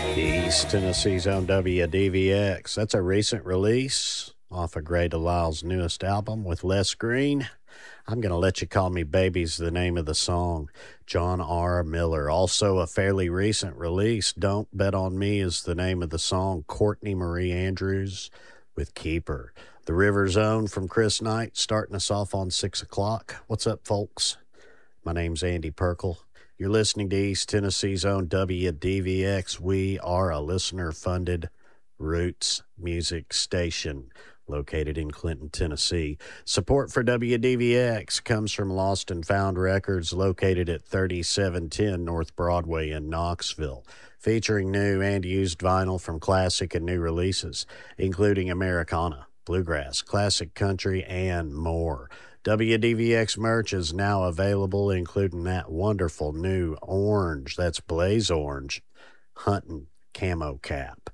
East Tennessee's own WDVX. That's a recent release off of Gray DeLisle's newest album with Les Green. I'm going to Let You Call Me Baby's the name of the song. John R. Miller. Also a fairly recent release, Don't Bet on Me is the name of the song. Courtney Marie Andrews with Keeper. The River Zone from Chris Knight starting us off on 6 o'clock. What's up, folks? My name's Andy Perkle. You're listening to East Tennessee's own WDVX. We are a listener-funded roots music station located in Clinton, Tennessee. Support for WDVX comes from Lost and Found Records, located at 3710 North Broadway in Knoxville, featuring new and used vinyl from classic and new releases, including Americana, bluegrass, classic country, and more. WDVX merch is now available, including that wonderful new orange, that's Blaze Orange, hunting camo cap.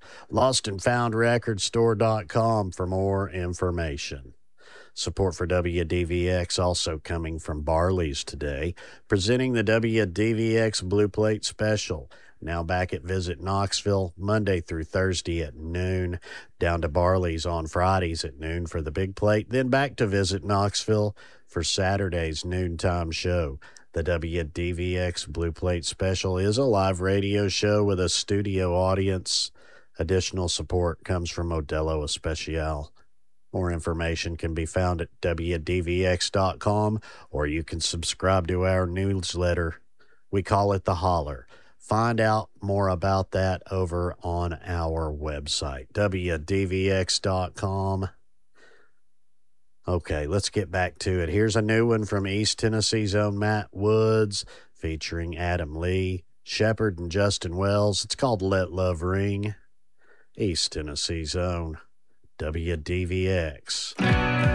LostandFoundRecordStore.com for more information. Support for WDVX also coming from Barley's today, presenting the WDVX Blue Plate Special. Now back at Visit Knoxville, Monday through Thursday at noon, down to Barley's on Fridays at noon for the big plate, then back to Visit Knoxville for Saturday's noontime show. The WDVX Blue Plate Special is a live radio show with a studio audience. Additional support comes from Modelo Especial. More information can be found at WDVX.com, or you can subscribe to our newsletter. We call it The Holler. Find out more about that over on our website, WDVX.com. Okay, let's get back to it. Here's a new one from East Tennessee's own Matt Woods, featuring Adam Lee, Shepard, and Justin Wells. It's called Let Love Ring. East Tennessee's own WDVX.